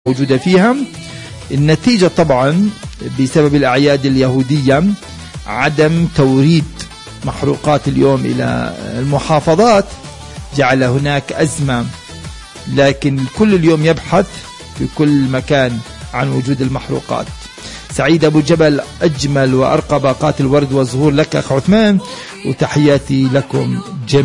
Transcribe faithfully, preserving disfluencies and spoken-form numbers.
موجودة فيها. النتيجة طبعا بسبب الأعياد اليهودية عدم توريد محروقات اليوم إلى المحافظات جعل هناك أزمة، لكن الكل اليوم يبحث في كل مكان عن وجود المحروقات. سعيد أبو جبل، أجمل وأرقى باقات الورد والزهور لك أخ عثمان، وتحياتي لكم جميعا.